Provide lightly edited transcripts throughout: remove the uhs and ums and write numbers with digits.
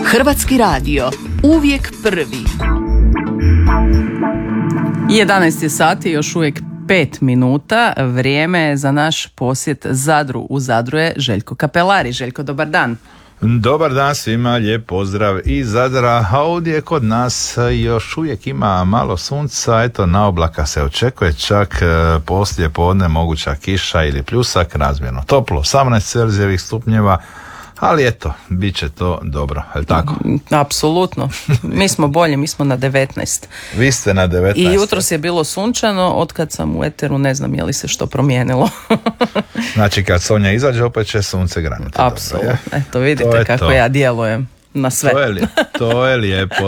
Hrvatski radio, uvijek prvi. 11 je sati, još uvijek 5 minuta. Vrijeme je za naš posjet Zadru. U Zadru je Željko Kapelari. Željko, dobar dan. Dobar dan svima, lijep pozdrav iz Zadra, a ovdje kod nas još uvijek ima malo sunca, eto na oblaka se očekuje, čak poslije podne moguća kiša ili pljusak, razmjerno toplo, 18 Celzijevih stupnjeva, ali eto, bit će to dobro, je li tako? Apsolutno, mi smo bolji, mi smo na 19. Vi ste na 19. I jutros je bilo sunčano, otkad sam u eteru ne znam je li se što promijenilo. Znači kad Sonja izađe opet će sunce granuti. Apsolutno, eto vidite kako to. Ja djelujem na sve. To je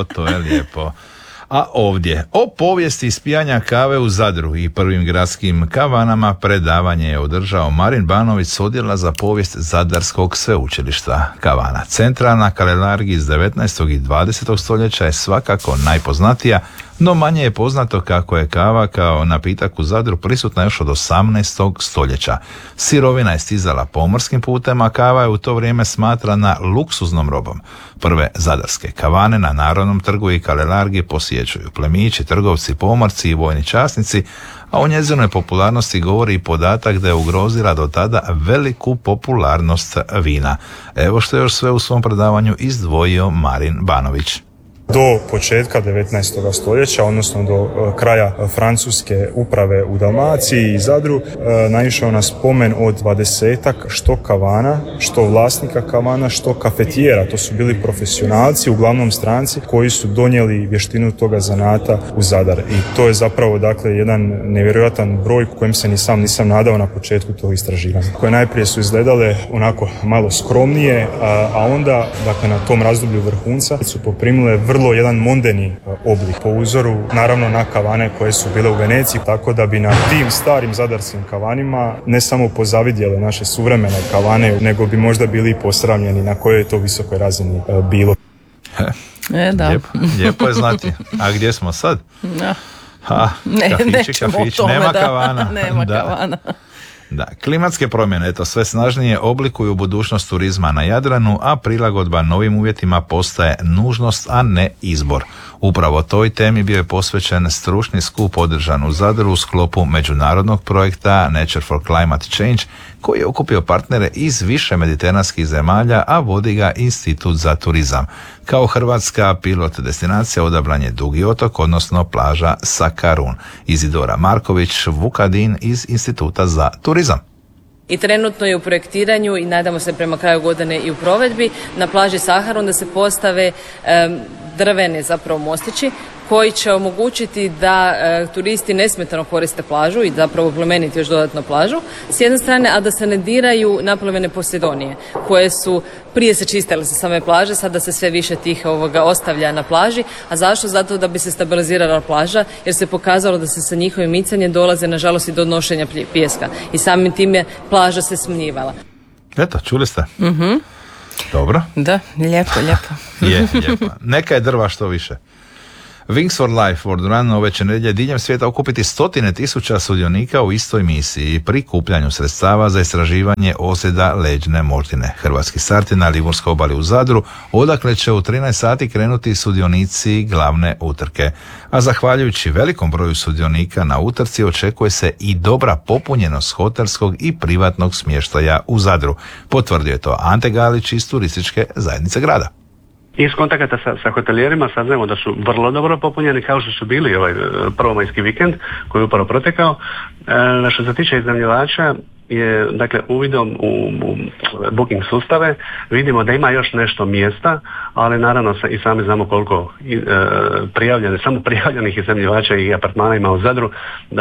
lijepo. A ovdje, o povijesti ispijanja kave u Zadru i prvim gradskim kavanama predavanje je održao Marin Banović s odjela za povijest Zadarskog sveučilišta kavana. Centralna kalendargija iz 19. i 20. stoljeća je svakako najpoznatija, no manje je poznato kako je kava kao napitak u Zadru prisutna još od 18. stoljeća. Sirovina je stizala pomorskim putem, a kava je u to vrijeme smatrana luksuznom robom. Prve zadarske kavane na Narodnom trgu i Kalendargiji posjećuju plemići, trgovci, pomorci i vojni časnici, a o njezinoj popularnosti govori i podatak da je ugrozila do tada veliku popularnost vina. Evo što je još sve u svom predavanju izdvojio Marin Banović. Do početka 19. stoljeća, odnosno do kraja francuske uprave u Dalmaciji i Zadru, naišao na spomen od 20-ak što kavana, što vlasnika kavana, što kafetijera. To su bili profesionalci, uglavnom stranci, koji su donijeli vještinu toga zanata u Zadar. I to je zapravo jedan nevjerojatan broj kojem se ni sam nisam nadao na početku tog istraživanja. Koje najprije su izgledale onako malo skromnije, a onda, na tom razdoblju vrhunca su poprimile vrlo jedan mondeni oblik po uzoru naravno na kavane koje su bile u Veneciji, tako da bi na tim starim zadarskim kavanima ne samo pozavidjele naše suvremene kavane, nego bi možda bili posramljeni na kojoj je to visokoj razini bilo. Da. Lijepo je znati. A gdje smo sad? No. Kafići, nema kavana. Nema kavana. Da, klimatske promjene sve snažnije oblikuju budućnost turizma na Jadranu, a prilagodba novim uvjetima postaje nužnost, a ne izbor. Upravo toj temi bio je posvećen stručni skup održan u Zadru u sklopu međunarodnog projekta Nature for Climate Change, koji je okupio partnere iz više mediteranskih zemalja, a vodi ga Institut za turizam. Kao hrvatska pilot destinacija odabran je Dugi otok, odnosno plaža Sakarun. Izidora Marković Vukadin iz Instituta za turizam. I trenutno je u projektiranju i nadamo se prema kraju godine i u provedbi na plaži Saharun da se postave drveni zapravo mostići koji će omogućiti da turisti nesmetano koriste plažu i zapravo plemeniti još dodatno plažu s jedne strane, a da se ne diraju naplavljene posidonije koje su prije se čistile sa same plaže, sada se sve više tih ostavlja na plaži. A zašto? Zato da bi se stabilizirala plaža, jer se pokazalo da se sa njihovim micanjem dolaze nažalost i do nošenja pijeska i samim time plaža se smanjivala. Eto, čuli ste? Mm-hmm. Dobro. Da, lijepo. Je, lijepo. Neka je drva što više. Wings for Life World Run ove će nedjelje diljem svijeta okupiti 100,000 sudionika u istoj misiji i prikupljanju sredstava za istraživanje ozljeda leđne moždine. Hrvatski start je na Livurskoj obali u Zadru, odakle će u 13 sati krenuti sudionici glavne utrke. A zahvaljujući velikom broju sudionika na utrci očekuje se i dobra popunjenost hotelskog i privatnog smještaja u Zadru. Potvrdio je to Ante Galić iz turističke zajednice grada. Iz kontakata sa hotelijerima saznajemo da su vrlo dobro popunjeni kao što su bili ovaj prvomajski vikend koji je upravo protekao. Što se tiče iznajmljivača je, uvidom u booking sustave vidimo da ima još nešto mjesta, ali naravno i sami znamo koliko samo prijavljenih iznajmljivača i apartmana ima u Zadru.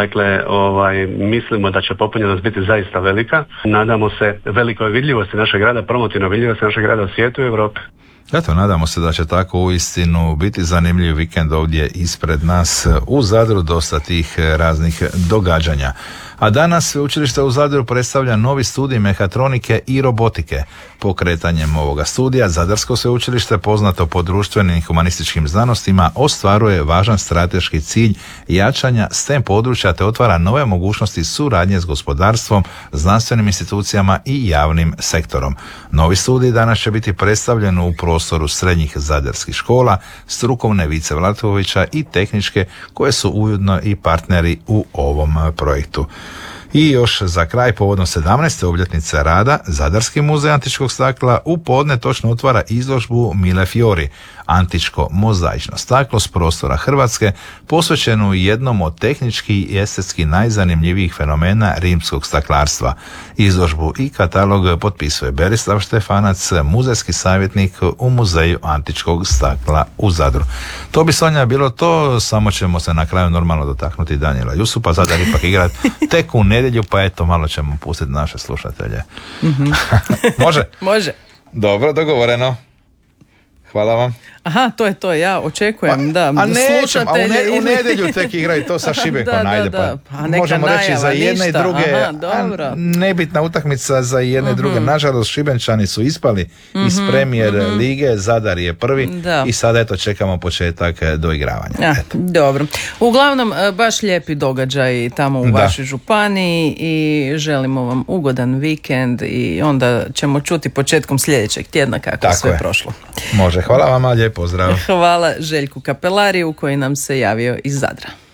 Mislimo da će popunjenost biti zaista velika. Nadamo se velikoj vidljivosti našeg grada, promotivnoj vidljivosti našeg grada u svijetu i Europi. Eto, nadamo se da će tako uistinu biti zanimljiv vikend ovdje ispred nas u Zadru, dosta tih raznih događanja. A danas Sveučilište u Zadru predstavlja novi studij mehatronike i robotike. Pokretanjem ovoga studija Zadarsko sveučilište, poznato po društvenim i humanističkim znanostima, ostvaruje važan strateški cilj jačanja STEM područja te otvara nove mogućnosti suradnje s gospodarstvom, znanstvenim institucijama i javnim sektorom. Novi studij danas će biti predstavljen u prostoru prostoru srednjih zadarskih škola, strukovne Vice Vlatovića i tehničke koje su ujedno i partneri u ovom projektu. I još za kraj, povodom 17. obljetnice rada, Zadarski muzej antičkog stakla u podne točno otvara izložbu Mille Fiori, antičko mozaično staklo s prostora Hrvatske, posvećenu jednom od tehnički i estetski najzanimljivijih fenomena rimskog staklarstva. Izložbu i katalog potpisuje Berislav Štefanac, muzejski savjetnik u Muzeju antičkog stakla u Zadru. To bi, Sonja, bilo to, samo ćemo se na kraju normalno dotaknuti Danijela Jusupa, Zadar ipak igrat tek u nedjelju, pa eto, malo ćemo pustiti naše slušatelje. Može? Može. Dobro, dogovoreno. Hvala vam. Aha, to je to, ja očekujem da u nedjelju tek igraju to sa Šibenkom, ajde pa. Možemo reći za jedne i druge, nebitna utakmica za jedne i druge. Nažalost, Šibenčani su ispali iz Premier lige, Zadar je prvi i sada eto čekamo početak doigravanja. Dobro. Uglavnom, baš lijepi događaj tamo u vašoj županiji i želimo vam ugodan vikend i onda ćemo čuti početkom sljedećeg tjedna kako je sve prošlo. Može, hvala vama, lijep pozdrav. Hvala Željku Kapelariju koji nam se javio iz Zadra.